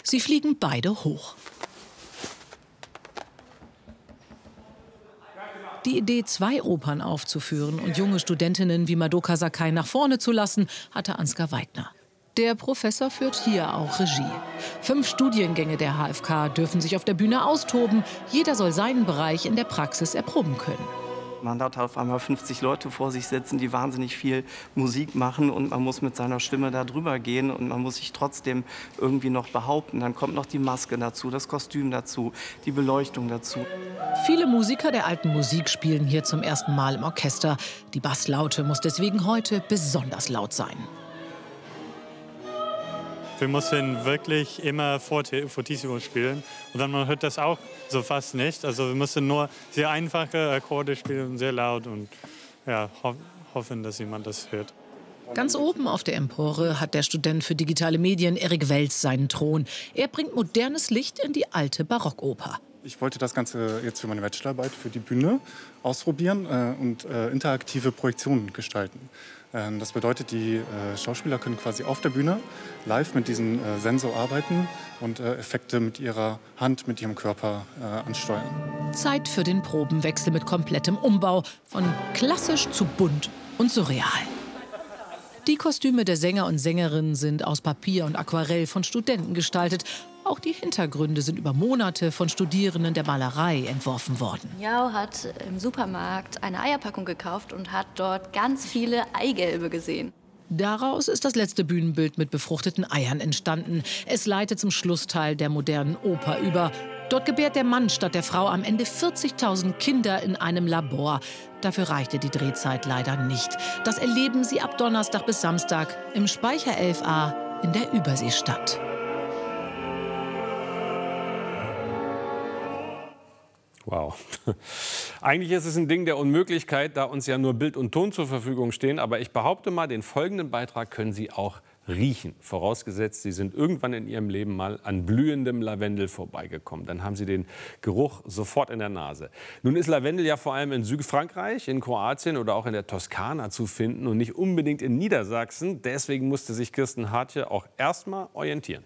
Sie fliegen beide hoch. Die Idee, 2 Opern aufzuführen und junge Studentinnen wie Madoka Sakai nach vorne zu lassen, hatte Ansgar Weidner. Der Professor führt hier auch Regie. 5 Studiengänge der HFK dürfen sich auf der Bühne austoben. Jeder soll seinen Bereich in der Praxis erproben können. Man hat auf einmal 50 Leute vor sich sitzen, die wahnsinnig viel Musik machen, und man muss mit seiner Stimme da drüber gehen und man muss sich trotzdem irgendwie noch behaupten. Dann kommt noch die Maske dazu, das Kostüm dazu, die Beleuchtung dazu. Viele Musiker der alten Musik spielen hier zum ersten Mal im Orchester. Die Basslaute muss deswegen heute besonders laut sein. Wir müssen wirklich immer fortissimo spielen. Und dann man hört das auch so fast nicht. Also wir müssen nur sehr einfache Akkorde spielen und sehr laut. Und ja, hoffen, dass jemand das hört. Ganz oben auf der Empore hat der Student für digitale Medien Erik Welz seinen Thron. Er bringt modernes Licht in die alte Barockoper. Ich wollte das Ganze jetzt für meine Bachelorarbeit für die Bühne ausprobieren und interaktive Projektionen gestalten. Das bedeutet, die Schauspieler können quasi auf der Bühne live mit diesem Sensor arbeiten und Effekte mit ihrer Hand, mit ihrem Körper ansteuern. Zeit für den Probenwechsel mit komplettem Umbau, von klassisch zu bunt und surreal. Die Kostüme der Sänger und Sängerinnen sind aus Papier und Aquarell von Studenten gestaltet. Auch die Hintergründe sind über Monate von Studierenden der Malerei entworfen worden. Miao hat im Supermarkt eine Eierpackung gekauft und hat dort ganz viele Eigelbe gesehen. Daraus ist das letzte Bühnenbild mit befruchteten Eiern entstanden. Es leitet zum Schlussteil der modernen Oper über. Dort gebärt der Mann statt der Frau am Ende 40.000 Kinder in einem Labor. Dafür reichte die Drehzeit leider nicht. Das erleben Sie ab Donnerstag bis Samstag im Speicher 11a in der Überseestadt. Wow. Eigentlich ist es ein Ding der Unmöglichkeit, da uns ja nur Bild und Ton zur Verfügung stehen. Aber ich behaupte mal, den folgenden Beitrag können Sie auch riechen. Vorausgesetzt, Sie sind irgendwann in Ihrem Leben mal an blühendem Lavendel vorbeigekommen. Dann haben Sie den Geruch sofort in der Nase. Nun ist Lavendel ja vor allem in Südfrankreich, in Kroatien oder auch in der Toskana zu finden und nicht unbedingt in Niedersachsen. Deswegen musste sich Kirsten Hartje auch erstmal orientieren.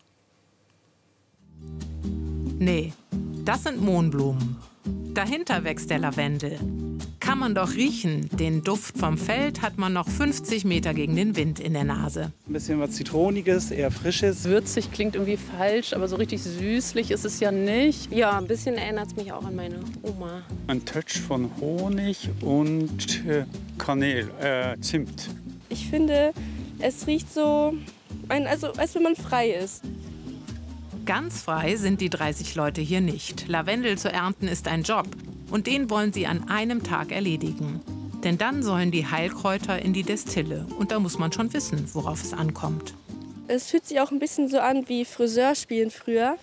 Nee, das sind Mohnblumen. Dahinter wächst der Lavendel. Kann man doch riechen. Den Duft vom Feld hat man noch 50 Meter gegen den Wind in der Nase. Ein bisschen was Zitroniges, eher Frisches. Würzig klingt irgendwie falsch, aber so richtig süßlich ist es ja nicht. Ja, ein bisschen erinnert es mich auch an meine Oma. Ein Touch von Honig und Kanel, Zimt. Ich finde, es riecht so, als wenn man frei ist. Ganz frei sind die 30 Leute hier nicht. Lavendel zu ernten ist ein Job. Und den wollen sie an einem Tag erledigen. Denn dann sollen die Heilkräuter in die Destille. Und da muss man schon wissen, worauf es ankommt. Es fühlt sich auch ein bisschen so an wie Friseurspielen früher.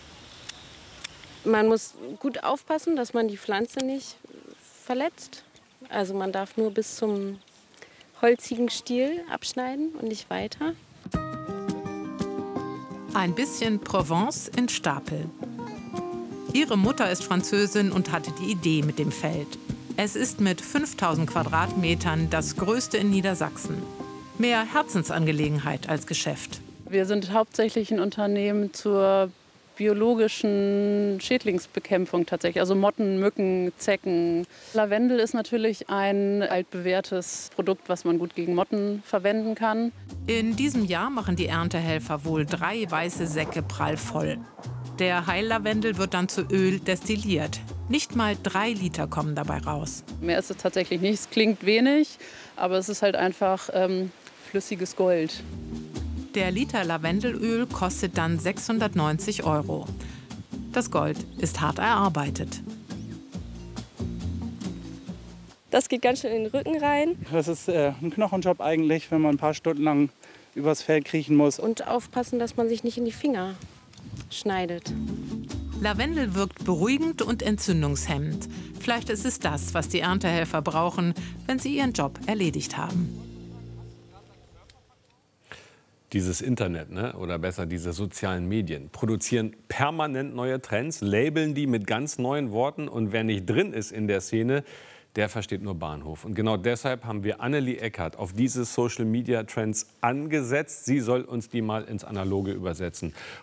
Man muss gut aufpassen, dass man die Pflanze nicht verletzt. Also man darf nur bis zum holzigen Stiel abschneiden und nicht weiter. Ein bisschen Provence in Stapel. Ihre Mutter ist Französin und hatte die Idee mit dem Feld. Es ist mit 5000 Quadratmetern das größte in Niedersachsen. Mehr Herzensangelegenheit als Geschäft. Wir sind hauptsächlich ein Unternehmen zur biologischen Schädlingsbekämpfung tatsächlich. Also Motten, Mücken, Zecken. Lavendel ist natürlich ein altbewährtes Produkt, was man gut gegen Motten verwenden kann. In diesem Jahr machen die Erntehelfer wohl 3 weiße Säcke prall voll. Der Heillavendel wird dann zu Öl destilliert. Nicht mal 3 Liter kommen dabei raus. Mehr ist es tatsächlich nicht. Es klingt wenig, aber es ist halt einfach flüssiges Gold. Der Liter Lavendelöl kostet dann 690 €. Das Gold ist hart erarbeitet. Das geht ganz schön in den Rücken rein. Das ist ein Knochenjob eigentlich, wenn man ein paar Stunden lang übers Feld kriechen muss. Und aufpassen, dass man sich nicht in die Finger schneidet. Lavendel wirkt beruhigend und entzündungshemmend. Vielleicht ist es das, was die Erntehelfer brauchen, wenn sie ihren Job erledigt haben. Dieses Internet, ne? Oder besser diese sozialen Medien, produzieren permanent neue Trends, labeln die mit ganz neuen Worten. Und wer nicht drin ist in der Szene, der versteht nur Bahnhof. Und genau deshalb haben wir Annelie Eckert auf diese Social-Media-Trends angesetzt. Sie soll uns die mal ins Analoge übersetzen.